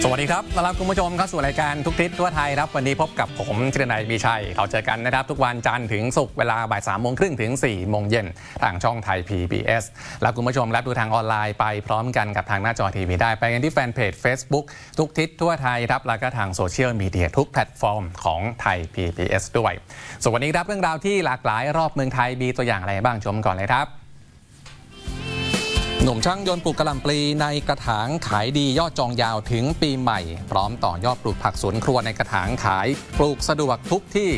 สวัสดีครับต้อนรับคุณผู้ชมเข้าสู่รายการทุกทิศทั่วไทยครับวันนี้พบกับผมธีรนัยมีชัยเราเจอกันนะครับทุกวันจันทร์ถึงศุกร์เวลาบ่าย3:30 ถึง 4:00 นทางช่องไทย PBS แล้วคุณผู้ชมรับดูทางออนไลน์ไปพร้อมกันกับทางหน้าจอทีวีได้ไปกันที่แฟนเพจ Facebook ทุกทิศทั่วไทยครับแล้วก็ทางโซเชียลมีเดียทุกแพลตฟอร์มของไทย PBS ด้วยส่วนวันนี้ครับเรื่องราวที่หลากหลายรอบเมืองไทยมีตัวอย่างอะไรบ้างชมก่อนเลยครับหนุ่มช่างยนต์ปลูกกะหล่ำปลีในกระถางขายดียอดจองยาวถึงปีใหม่พร้อมต่อยอดปลูกผักสวนครัวในกระถางขายปลูกสะดวกทุกที่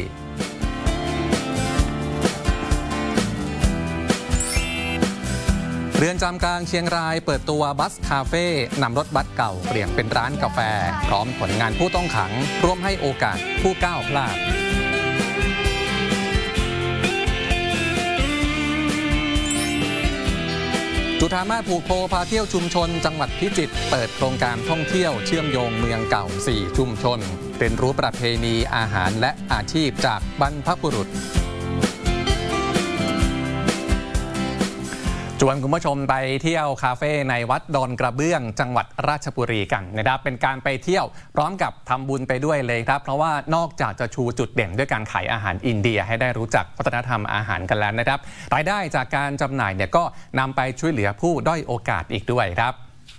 เรือนจำกลางเชียงรายเปิดตัวบัสคาเฟ่นำรถบัสเก่าเปลี่ยนเป็นร้านกาแฟพร้อมผลงานผู้ต้องขังร่วมให้โอกาสผู้ก้าวพลาดจุฑามาศผูกโพพาเที่ยวชุมชนจังหวัดพิจิตรเปิดโครงการท่องเที่ยวเชื่อมโยงเมืองเก่า4ชุมชนเรียนรู้ประเพณีอาหารและอาชีพจากบรรพบุรุษชวนคุณผู้ชมไปเที่ยวคาเฟ่ในวัดดอนกระเบื้องจังหวัดราชบุรีกันนะครับเป็นการไปเที่ยวพร้อมกับทำบุญไปด้วยเลยครับเพราะว่านอกจากจะชูจุดเด่นด้วยการขายอาหารอินเดียให้ได้รู้จักวัฒนธรรมอาหารกันแล้วนะครับรายได้จากการจำหน่ายเนี่ยก็นำไปช่วยเหลือผู้ด้อยโอกาสอีกด้วยครับ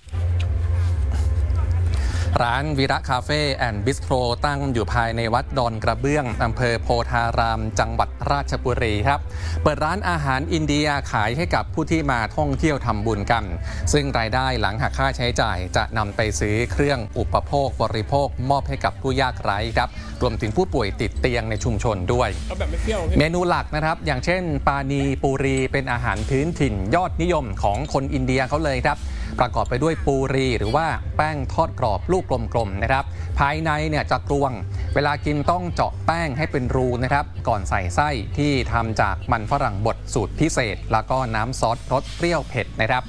ร้านวีระคาเฟ่แอนด์บิสโตรตั้งอยู่ภายในวัดดอนกระเบื้องอำเภอโพธารามจังหวัดราชบุรีครับเปิดร้านอาหารอินเดียขายให้กับผู้ที่มาท่องเที่ยวทำบุญกันซึ่งรายได้หลังหักค่าใช้จ่ายจะนำไปซื้อเครื่องอุปโภคบริโภคมอบให้กับผู้ยากไร้ครับรวมถึงผู้ป่วยติดเตียงในชุมชนด้วยเมนูหลักนะครับอย่างเช่นปานีปูรีเป็นอาหารพื้นถิ่นยอดนิยมของคนอินเดียเขาเลยครับประกอบไปด้วยปูรีหรือว่าแป้งทอดกรอบลูกกลมๆนะครับภายในเนี่ยจะกรวงเวลากินต้องเจาะแป้งให้เป็นรูนะครับก่อนใส่ไส้ที่ทำจากมันฝรั่งบดสูตรพิเศษแล้วก็น้ำซอสรสเปรี้ยวเผ็ดนะครับ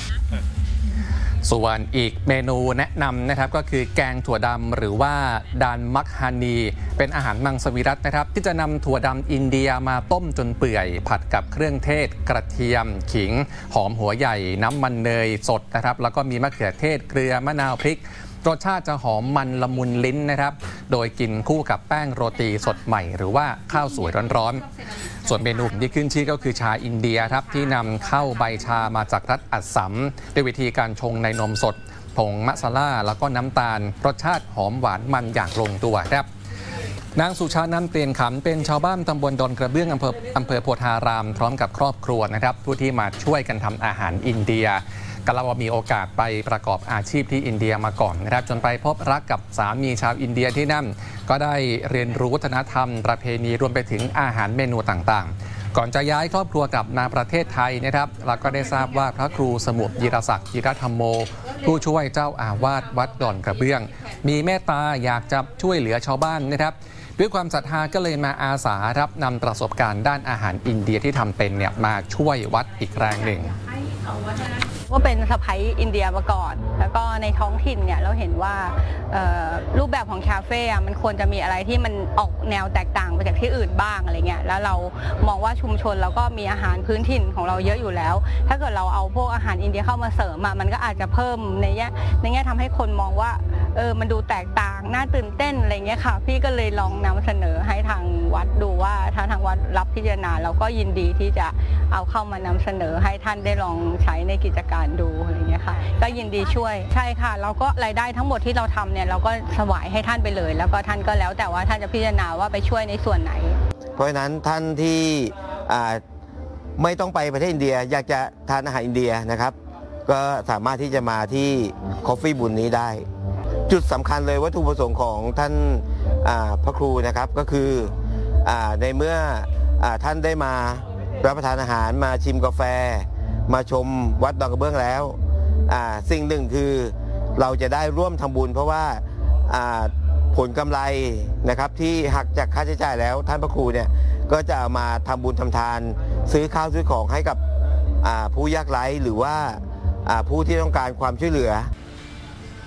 ส่วนอีกเมนูแนะนำนะครับก็คือแกงถั่วดำหรือว่าดานมักฮานีเป็นอาหารมังสวิรัตินะครับที่จะนำถั่วดำอินเดียมาต้มจนเปื่อยผัดกับเครื่องเทศกระเทียมขิงหอมหัวใหญ่น้ำมันเนยสดนะครับแล้วก็มีมะเขือเทศเกลือมะนาวพริกรสชาติจะหอมมันละมุนลิ้นนะครับโดยกินคู่กับแป้งโรตีสดใหม่หรือว่าข้าวสวยร้อนๆส่วนเมนูที่ขึ้นชื่อก็คือชาอินเดียครับที่นำเข้าใบชามาจากรัฐอัสสัมด้วยวิธีการชงในนมสดผงมะซาล่าแล้วก็น้ำตาลรสชาติหอมหวานมันอย่างลงตัวครับนางสุชานันท์เปลี่ยนขำเป็นชาวบ้านตำบลดอนกระเบื้องอำเภอโพธารามพร้อมกับครอบครัวนะครับผู้ที่มาช่วยกันทำอาหารอินเดียก็เล่าว่ามีโอกาสไปประกอบอาชีพที่อินเดียมาก่อนนะครับจนไปพบรักกับสามีชาวอินเดียที่นั่นก็ได้เรียนรู้วัฒนธรรมประเพณีรวมไปถึงอาหารเมนูต่างๆก่อนจะย้ายครอบครัวกลับมาประเทศไทยนะครับแล้วก็ได้ทราบว่าพระครูสมุทรยิรศักดิ์ยิรธรรมโมผู้ช่วยเจ้าอาวาสวัดดอนกระเบื้องมีเมตตาอยากจะช่วยเหลือชาวบ้านนะครับด้วยความศรัทธาก็เลยมาอาสารับนำประสบการณ์ด้านอาหารอินเดียที่ทำเป็นเนี่ยมาช่วยวัดอีกแรงหนึ่งก็เป็นสะใภ้อินเดียมาก่อนแล้วก็ในท้องถิ่นเนี่ยเราเห็นว่ารูปแบบของคาเฟ่มันควรจะมีอะไรที่มันออกแนวแตกต่างไปจากที่อื่นบ้างอะไรเงี้ยแล้วเรามองว่าชุมชนเราก็มีอาหารพื้นถิ่นของเราเยอะอยู่แล้วถ้าเกิดเราเอาพวกอาหารอินเดียเข้ามาเสริมมันก็อาจจะเพิ่มในแง่ทำให้คนมองว่ามันดูแตกต่างน่าตื่นเต้นอะไรเงี้ยค่ะพี่ก็เลยลองนำเสนอให้ทางวัดดูว่าถ้าทางวัดรับพิจารณาเราก็ยินดีที่จะเอาเข้ามานำเสนอให้ท่านได้ลองใช้ในกิจการดูอะไรเงี้ยค่ะก็ยินดีช่วยใช่ค่ะเราก็รายได้ทั้งหมดที่เราทำเนี่ยเราก็ถวายให้ท่านไปเลยแล้วก็ท่านก็แล้วแต่ว่าท่านจะพิจารณาว่าไปช่วยในส่วนไหนเพราะฉะนั้นท่านที่ไม่ต้องไปประเทศอินเดียอยากจะทานอาหารอินเดียนะครับก็สามารถที่จะมาที่ Coffee บุญนี้ได้จุดสำคัญเลยวัตถุประสงค์ของท่านพระครูนะครับก็คือในเมื่อท่านได้มารับประทานอาหารมาชิมกาแฟมาชมวัดดอนกระเบื้องแล้วสิ่งหนึ่งคือเราจะได้ร่วมทำบุญเพราะว่าผลกำไรนะครับที่หักจากค่าใช้จ่ายแล้วท่านพระครูเนี่ยก็จะเอามาทำบุญทำทานซื้อข้าวซื้อของให้กับผู้ยากไร้หรือว่าผู้ที่ต้องการความช่วยเหลือ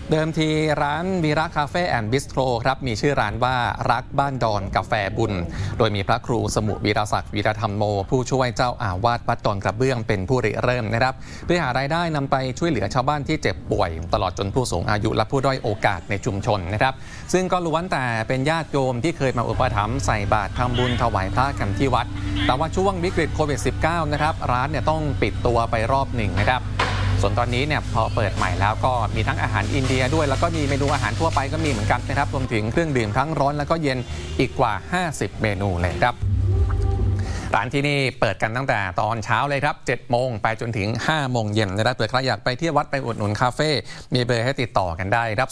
เดิมทีร้านวีระคาเฟ่แอนด์บิสโตรครับมีชื่อร้านว่ารักบ้านดอนกาแฟบุญโดยมีพระครูสมุวีรศักดิ์วีรธรรมโมผู้ช่วยเจ้าอาวาสวัดดอนกระเบื้องเป็นผู้ริเริ่มนะครับเพื่อหารายได้นำไปช่วยเหลือชาวบ้านที่เจ็บป่วยตลอดจนผู้สูงอายุและผู้ด้อยโอกาสในชุมชนนะครับซึ่งก็ล้วนแต่เป็นญาติโยมที่เคยมาอุปถัมภ์ใส่บาตรทำบุญถวายพระกันที่วัดแต่ว่าช่วงวิกฤตโควิด -19 นะครับร้านเนี่ยต้องปิดตัวไปรอบหนึ่งนะครับส่วนตอนนี้เนี่ยพอเปิดใหม่แล้วก็มีทั้งอาหารอินเดียด้วยแล้วก็มีเมนูอาหารทั่วไปก็มีเหมือนกันนะครับรวมถึงเครื่องดื่มทั้งร้อนแล้วก็เย็นอีกกว่า50เมนูเลยครับร้านที่นี่เปิดกันตั้งแต่ตอนเช้าเลยครับ7โมงไปจนถึง5โมงเย็นนะครับเผื่อใครอยากไปที่วัดไปอุดหนุนคาเฟ่มีเบอร์ให้ติดต่อกันได้ครับ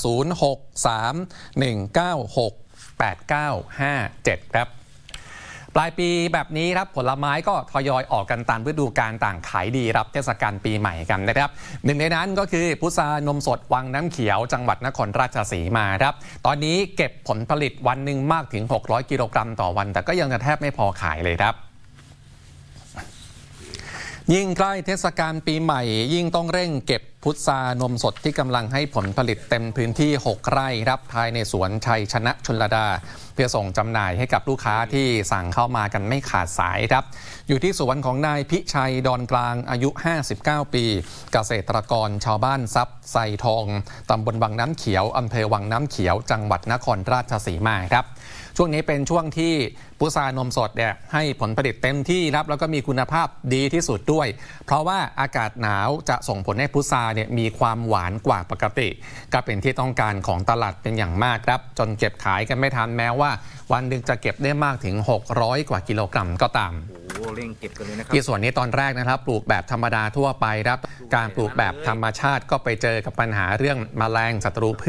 0631968957ครับปลายปีแบบนี้ครับผลไม้ก็ทยอยออกกันตามฤดูกาลต่างขายดีรับเทศกาลปีใหม่กันนะครับหนึ่งในนั้นก็คือพุทรานมสดวังน้ำเขียวจังหวัดนครราชสีมาครับตอนนี้เก็บผลผลิตวันหนึ่งมากถึง600กิโลกรัมต่อวันแต่ก็ยังจะแทบไม่พอขายเลยครับยิ่งใกล้เทศกาลปีใหม่ยิ่งต้องเร่งเก็บพุทรานมสดที่กำลังให้ผลผลิตเต็มพื้นที่6ไร่ครับภายในสวนชัยชนะชลดาเพื่อส่งจำหน่ายให้กับลูกค้าที่สั่งเข้ามากันไม่ขาดสายครับอยู่ที่สวนของนายพิชัยดอนกลางอายุ59ปีเกษตรกรชาวบ้านทรัพย์ไซทองตำบลวังน้ำเขียวอำเภอวังน้ำเขียวจังหวัดนครราชสีมาครับช่วงนี้เป็นช่วงที่พุทรานมสดเนี่ยให้ผลผลิตเต็มที่ครับแล้วก็มีคุณภาพดีที่สุดด้วยเพราะว่าอากาศหนาวจะส่งผลให้พุทราเนี่ยมีความหวานกว่าปกติก็เป็นที่ต้องการของตลาดเป็นอย่างมากครับจนเก็บขายกันไม่ทันแม้ว่าวันหนึ่งจะเก็บได้มากถึง600กว่ากิโลกรัมก็ตามเร่งเก็บกันเลยนะครับที่ส่วนนี้ตอนแรกนะครับปลูกแบบธรรมดาทั่วไปครับการปลูกแบบธรรมชาติก็ไปเจอกับปัญหาเรื่องแมลงศัตรูพืช